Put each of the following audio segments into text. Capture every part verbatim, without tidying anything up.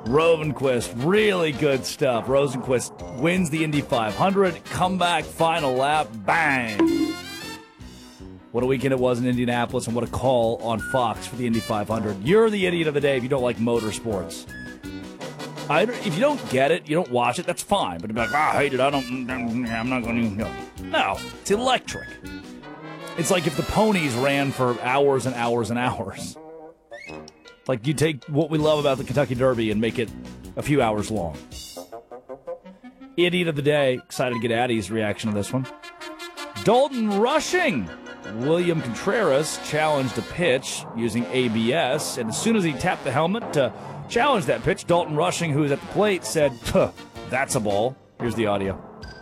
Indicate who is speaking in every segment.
Speaker 1: Rosenqvist, really good stuff. Rosenqvist wins the Indy five hundred. Comeback, final lap, bang. What a weekend it was in Indianapolis, and what a call on Fox for the Indy five hundred. You're the idiot of the day if you don't like motorsports. I, if you don't get it, you don't watch it, that's fine. But to be like, ah, I hate it, I don't, I'm not going to, no. No, it's electric. It's like if the ponies ran for hours and hours and hours. Like you take what we love about the Kentucky Derby and make it a few hours long. Idiot of the day. Excited to get Addie's reaction to this one. Dalton Rushing. William Contreras challenged a pitch using A B S, and as soon as he tapped the helmet to challenge that pitch, Dalton Rushing, who was at the plate, said, "Huh, that's a ball." Here's the audio.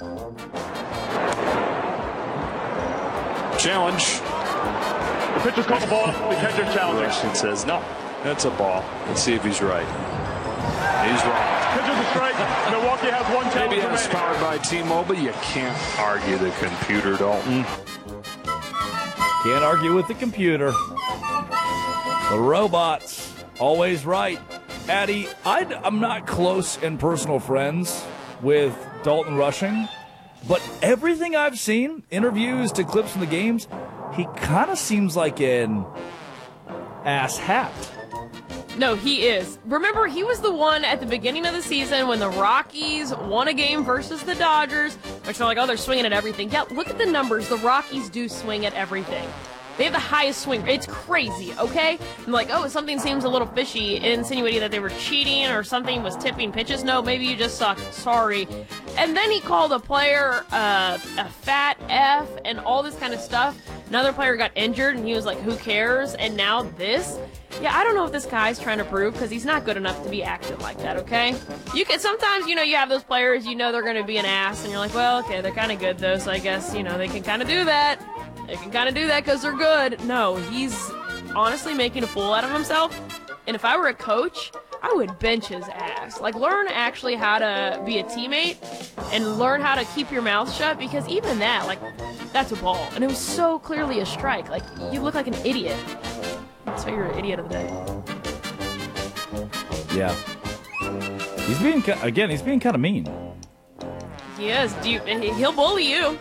Speaker 2: Challenge.
Speaker 3: The pitch is called a ball. The catcher challenging.
Speaker 2: Rushing says, no, that's a ball. Let's see if he's right. He's wrong.
Speaker 3: Pitch is a strike. Milwaukee has one challenge
Speaker 2: Maybe that's
Speaker 3: remaining.
Speaker 2: powered by T-Mobile. You can't argue the computer, Dalton.
Speaker 1: Can't argue with the computer. The robots, always right. Addie, I'd, I'm not close and personal friends with Dalton Rushing, but everything I've seen, interviews to clips from the games, he kind of seems like an ass hat.
Speaker 4: No, he is. Remember, he was the one at the beginning of the season when the Rockies won a game versus the Dodgers, which are like, oh, they're swinging at everything. Yeah, look at the numbers. The Rockies do swing at everything. They have the highest swing. It's crazy, okay? I'm like, oh, something seems a little fishy, insinuating that they were cheating or something was tipping pitches. No, maybe you just suck. Sorry. And then he called a player uh, a fat F and all this kind of stuff. Another player got injured, and he was like, who cares? And now this? Yeah, I don't know if this guy's trying to prove, because he's not good enough to be acting like that, okay? You can sometimes, you know, you have those players, you know they're going to be an ass, and you're like, well, okay, they're kind of good, though, so I guess, you know, they can kind of do that. They can kind of do that because they're good. No, he's honestly making a fool out of himself, and if I were a coach, I would bench his ass. Like, learn actually how to be a teammate and learn how to keep your mouth shut, because even that, like, that's a ball. And it was so clearly a strike. Like, you look like an idiot. So you're an idiot of the day.
Speaker 1: Yeah. He's being, again, he's being kind of mean.
Speaker 4: He is. Do you, he'll bully you.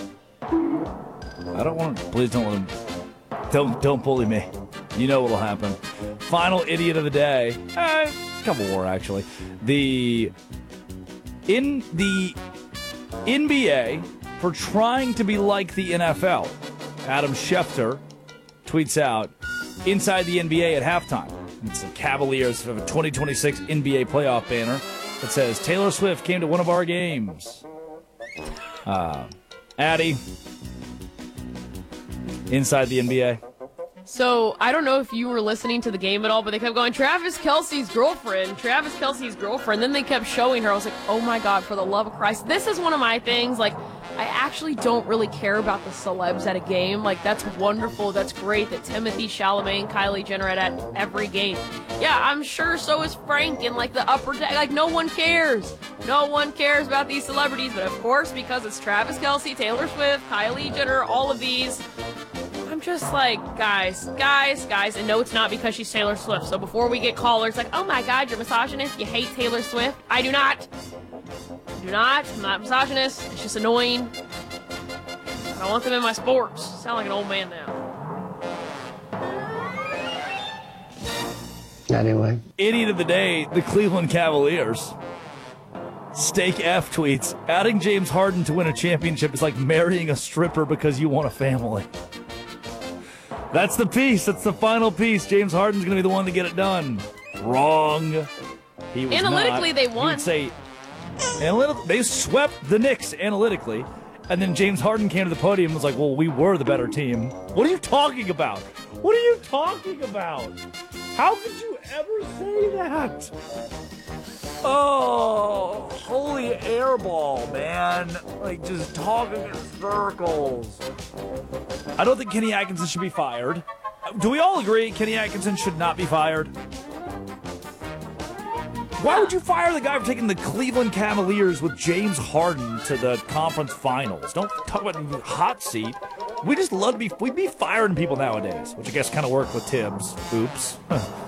Speaker 1: I don't want to, please don't let him, don't, don't bully me. You know what'll happen. Final idiot of the day. Eh, a couple more, actually. The, in the N B A, for trying to be like the N F L, Adam Schefter tweets out, inside the N B A at halftime. It's the Cavaliers of a twenty twenty-six N B A playoff banner that says, Taylor Swift came to one of our games. Uh, Addie, inside the N B A.
Speaker 4: So, I don't know if you were listening to the game at all, but they kept going, Travis Kelce's girlfriend, Travis Kelce's girlfriend. Then they kept showing her. I was like, oh my God, for the love of Christ. This is one of my things. Like, I actually don't really care about the celebs at a game. Like, that's wonderful. That's great that Timothy Chalamet and Kylie Jenner are at every game. Yeah, I'm sure so is Frank and, like, the upper deck. Like, no one cares. No one cares about these celebrities. But, of course, because it's Travis Kelce, Taylor Swift, Kylie Jenner, all of these, I'm just like, guys, guys, guys. And no, it's not because she's Taylor Swift. So before we get callers like, oh, my God, you're misogynist. You hate Taylor Swift. I do not. I do not. I'm not misogynist. It's just annoying. I don't want them in my sports. Sound like an old man now.
Speaker 5: Anyway.
Speaker 1: Idiot of the day, the Cleveland Cavaliers. Steak F tweets, adding James Harden to win a championship is like marrying a stripper because you want a family. That's the piece. That's the final piece. James Harden's going to be the one to get it done. Wrong. He was
Speaker 4: Analytically,
Speaker 1: not.
Speaker 4: they won.
Speaker 1: He would say, analytic- they swept the Knicks analytically, and then James Harden came to the podium and was like, well, we were the better team. What are you talking about? What are you talking about? How could you ever say that? Oh, holy airball, man. Like, just talking in circles. I don't think Kenny Atkinson should be fired. Do we all agree Kenny Atkinson should not be fired? Why would you fire the guy for taking the Cleveland Cavaliers with James Harden to the conference finals? Don't talk about the hot seat. We just love to be, we'd be firing people nowadays, which I guess kind of worked with Tibbs. Oops.